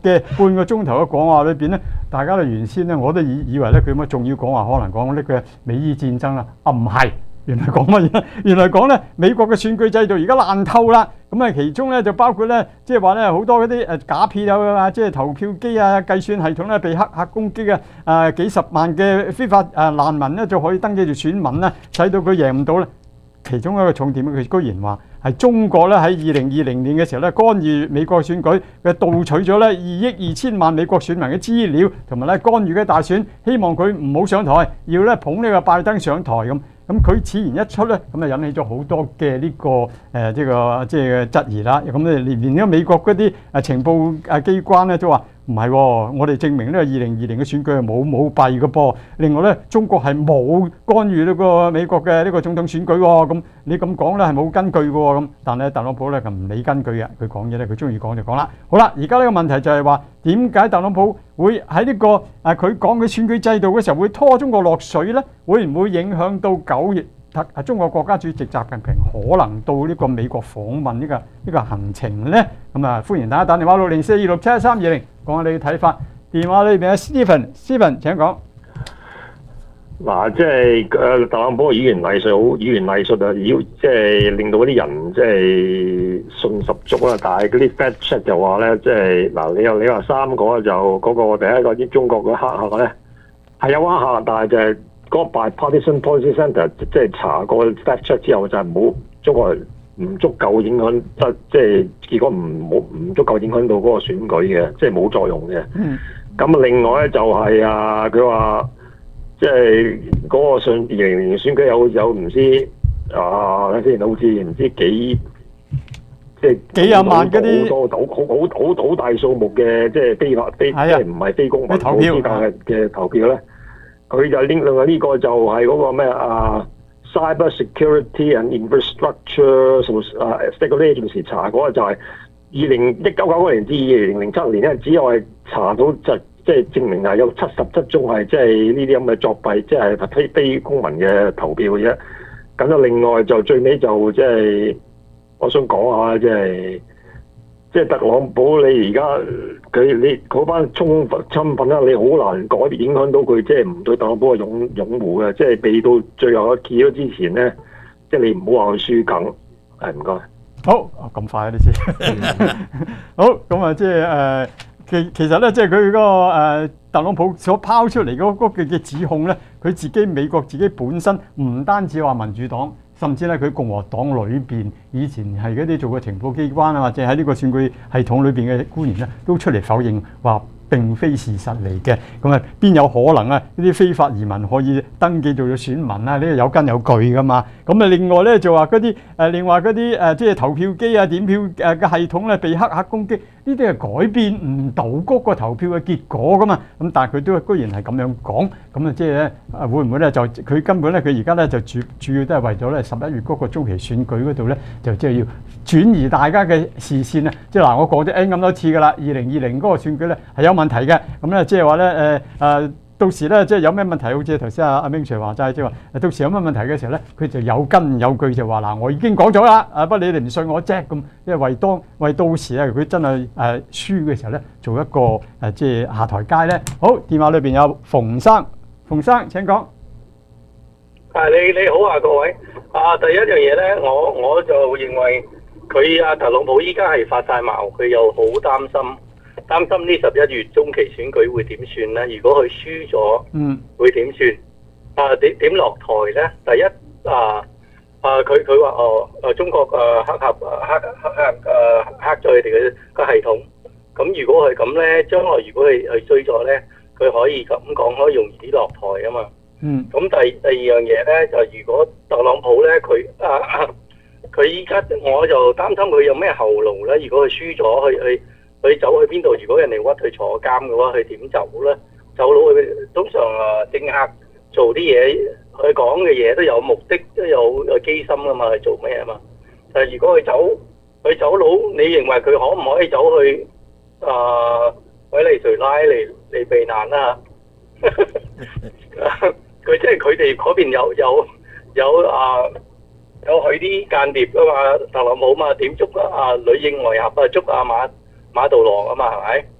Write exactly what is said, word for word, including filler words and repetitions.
嘅半個鐘頭嘅講話裏邊咧，大家都原先咧我都以以為咧佢乜仲要講話，可能講呢個美伊戰爭啦，啊唔係。原來講乜嘢？原來講咧美國嘅選舉制度而家爛透啦。咁啊，其中咧就包括咧，即係話咧好多嗰啲誒假票啊，即係投票機啊、計算系統咧被黑客攻擊啊，誒幾十萬嘅非法誒難民咧就可以登記做選民咧，使到佢贏唔到咧。其中一個重點，佢居然話係中國咧喺二零二零年嘅時候咧干預美國選舉，佢盜取咗咧二億二千萬美國選民嘅資料，同埋咧干預嘅大選，希望佢唔好上台，要咧捧呢個拜登上台咁。咁佢此言一出咧，咁啊引起咗好多嘅呢、這個誒呢、這個即係質疑啦。咁咧連連呢個美國嗰啲誒情報誒機關咧都話唔係喎，我哋證明呢個二零二零嘅選舉係冇舞弊嘅噃。另外咧，中國係冇干預呢個美國嘅呢個總統選舉喎。咁你咁講咧係冇根據嘅喎。咁但係特朗普咧就唔理根據嘅，佢講嘢咧佢中意講就講啦。好啦，而家呢個問題就係話點解特朗普會喺呢、這個誒佢講嘅選舉制度嘅時候會拖中國落水咧？會唔會影響到九月啊中國國家主席習近平可能到呢個美國訪問呢、這個呢、這個行程咧？咁啊歡迎大家打電話六零四二六七一三二零講下你嘅睇法。電話裏邊係 Stephen，Stephen 請講。 嗱，即係誒特朗普嘅語言藝術好，語言藝術啊，要即係令到嗰啲人即係信十足啦。但係嗰啲 fact check 就話咧，即係嗱，你又你話三個就嗰、那個第一個啲中國嘅黑客咧係有黑客，但係就係嗰個 Bipartisan Policy Center 即係查過 fact check 之後就係冇中國唔足夠影響，即即係結果唔冇唔足夠影響到嗰個選舉嘅，即係冇作用嘅。咁啊，另外咧就係啊，佢話。即係嗰個上二零年選舉有有唔知啊，睇先好似唔知幾即係幾廿萬嗰啲好多好好好好大數目嘅即係非法非即係唔係非公民冇資格嘅嘅投票咧，佢就另外呢個就係嗰個咩啊 Cyber Security and Infrastructure 啊 Security Agency 查嗰個就係二零一九九九年至二零零七年咧，只有係查到就。即係證明係有七十七宗係即係呢啲咁嘅作弊，即係非非公民嘅投票嘅啫。咁就另外就最尾就即係我想講下，即係即係特朗普你而家佢你嗰班充分親粉啦，你好難改變影響到佢，即係唔對特朗普嘅擁擁護嘅，即係避到最後一結咗之前咧，即係你唔好話佢輸梗。係唔該。 好，咁快啊！呢次好咁啊，即係誒。其其實咧，即係佢嗰個誒特朗普所拋出嚟嗰嗰嘅嘅指控咧，佢自己美國自己本身唔單止話民主黨，甚至咧佢共和黨裏邊以前係嗰啲做過情報機關啊，或者喺呢個選舉系統裏邊嘅官員咧，都出嚟否認話並非事實嚟嘅。咁啊，邊有可能啊？呢啲非法移民可以登記做咗選民啊？呢個有根有據噶嘛？咁啊，另外咧就話嗰啲誒，另外嗰啲誒，即係投票機啊、點票誒嘅系統咧被黑客攻擊。呢啲係改變唔到嗰個投票嘅結果噶嘛，咁但係佢都居然係咁樣講，咁啊即係咧會唔會咧就佢根本咧佢而家咧就主主要都係為咗咧十一月嗰個中期選舉嗰度咧就即係要轉移大家嘅視線啊！即係嗱，我講咗 N 咁多次噶啦，二零二零嗰個選舉咧係有問題嘅，咁咧即係話咧誒誒。到時咧，即係有咩問題，好似頭先阿阿明 Sir 話齋，即係話到時有咩問題嘅時候咧，佢就有根有據就話嗱，我已經講咗啦，啊不你哋唔信我啫咁，因為為當為到時啊，佢真係誒輸嘅時候咧，做一個誒即係下台階咧。好，電話裏邊有馮生，馮生請講。 係你你好啊，各位啊，第一樣嘢咧，我我就認為佢阿特朗普依家係發晒矛，佢又好擔心。擔心呢十一月中期選舉會點算咧？如果佢輸咗，嗯，會點算？啊點點落台咧？第一啊啊佢佢話哦誒中國誒黑客黑黑黑誒黑咗佢哋嘅個系統。咁如果係咁咧，將來如果係係衰咗咧，佢可以咁講可以容易啲落台啊嘛。嗯。咁第第二樣嘢咧，就如果特朗普咧佢啊佢依家我就擔心佢有咩後路咧？如果佢輸咗，去去。佢走去邊度？如果人哋屈佢坐監嘅話，佢點走咧？走佬佢通常啊，政客做啲嘢，佢講嘅嘢都有目的，都有有機心噶嘛，去做咩啊嘛？但係如果佢走，佢走佬，你認為佢可唔可以走去啊委內瑞拉嚟嚟避難啊？佢即係佢哋嗰邊有有有啊有佢啲間諜噶嘛？特朗普嘛點捉啊女應外合啊捉啊馬？馬杜羅啊嘛，係咪？